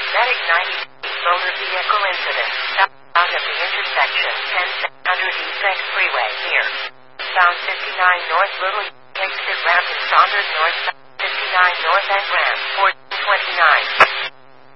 Medic 90 motor vehicle incident. South of the intersection 10700 East X Freeway near. Sound 59 North Little Exit ramp in Saunders North. 59 North End ramp 429.